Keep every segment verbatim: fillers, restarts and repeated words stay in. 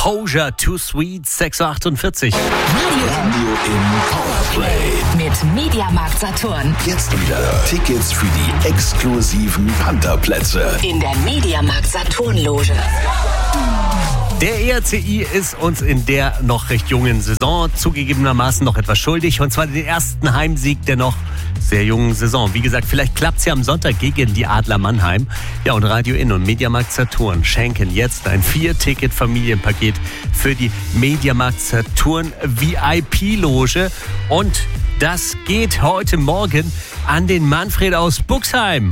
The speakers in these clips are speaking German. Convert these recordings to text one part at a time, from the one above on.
Composure, Too Sweet, sechs Uhr achtundvierzig. Radio, Radio im Powerplay. Mit Mediamarkt Saturn. Jetzt wieder Tickets für die exklusiven Panther-Plätze. In der Mediamarkt Saturn Loge. Der E R C I ist uns in der noch recht jungen Saison zugegebenermaßen noch etwas schuldig. Und zwar den ersten Heimsieg der noch sehr jungen Saison. Wie gesagt, vielleicht klappt es ja am Sonntag gegen die Adler Mannheim. Ja, und Radio Inn und Mediamarkt Saturn schenken jetzt ein Vier-Ticket-Familienpaket für die Mediamarkt Saturn V I P-Loge. Und das geht heute Morgen an den Manfred aus Buxheim.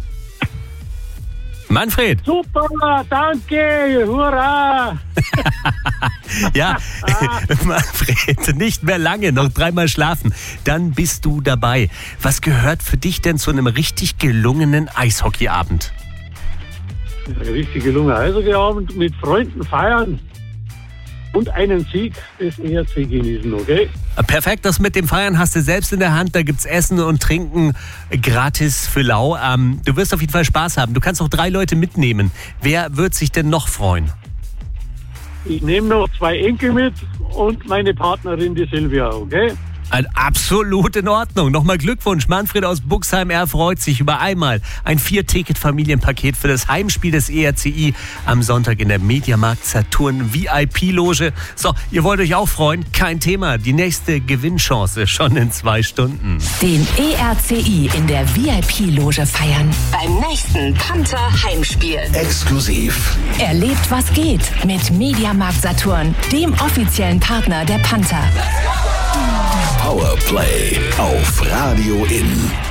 Manfred. Super, danke, hurra. Ja, Manfred, nicht mehr lange, noch dreimal schlafen, dann bist du dabei. Was gehört für dich denn zu einem richtig gelungenen Eishockeyabend? Ein richtig gelungener Eishockeyabend, mit Freunden feiern und einen Sieg des E R C genießen, okay? Perfekt, das mit dem Feiern hast du selbst in der Hand. Da gibt's Essen und Trinken gratis für lau. Ähm, du wirst auf jeden Fall Spaß haben. Du kannst auch drei Leute mitnehmen. Wer wird sich denn noch freuen? Ich nehme noch zwei Enkel mit und meine Partnerin, die Silvia, okay? Ein absolut in Ordnung. Nochmal Glückwunsch, Manfred aus Buxheim. Er freut sich über einmal ein Vier-Ticket-Familienpaket für das Heimspiel des E R C I am Sonntag in der Mediamarkt Saturn V I P-Loge. So, ihr wollt euch auch freuen? Kein Thema. Die nächste Gewinnchance schon in zwei Stunden. Den E R C I in der V I P-Loge feiern. Beim nächsten Panther-Heimspiel. Exklusiv. Erlebt, was geht mit Mediamarkt Saturn, dem offiziellen Partner der Panther. Powerplay auf Radio Inn.